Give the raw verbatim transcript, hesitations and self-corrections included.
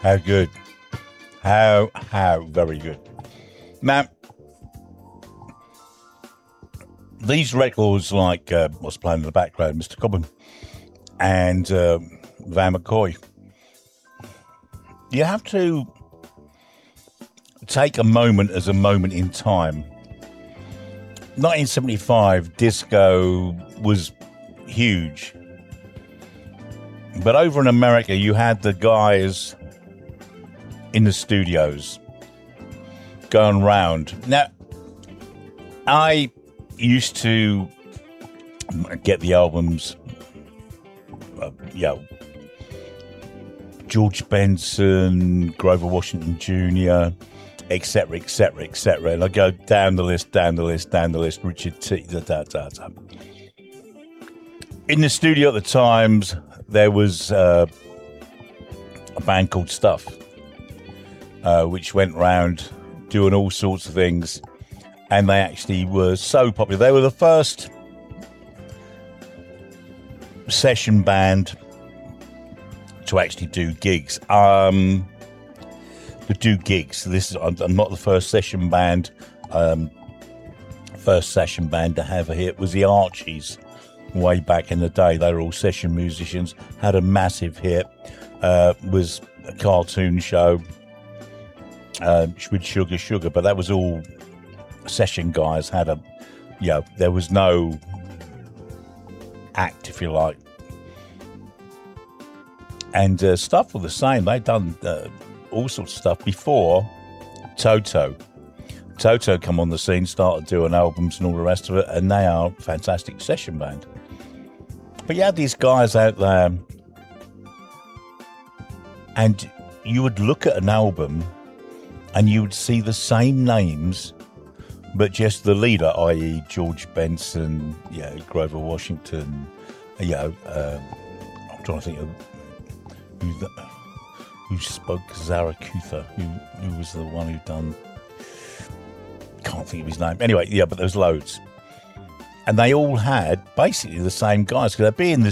How good. How, how very good. Now, these records like uh, what's playing in the background, Mister Cobham and uh, Van McCoy, you have to take a moment as a moment in time. nineteen seventy-five, disco was huge. But over in America, you had the guys in the studios going round. Now, I used to get the albums, uh, you know, George Benson, Grover Washington Junior, et cetera, et cetera, et cetera. And I go down the list, down the list, down the list, Richard T. Da, da, da, da. In the studio at the times, there was uh, a band called Stuff, uh, which went round doing all sorts of things. And they actually were so popular. They were the first session band to actually do gigs. Um, to do gigs. This is I'm, I'm not the first session band. Um, first session band to have a hit was the Archies. Way back in the day, they were all session musicians. Had a massive hit. Uh, was a cartoon show uh, with Sugar Sugar, but that was all. Session guys had a, you know, there was no act, if you like. And uh, Stuff were the same. They'd done uh, all sorts of stuff before Toto. Toto come on the scene, started doing albums and all the rest of it, and they are a fantastic session band. But you had these guys out there, and you would look at an album and you would see the same names, but just the leader, that is. George Benson, you know, Grover Washington, you know, um, I'm trying to think of who, the, who spoke Zarathustra, who, who was the one who done, can't think of his name. Anyway, yeah, but there's loads. And they all had basically the same guys, because they'd be in the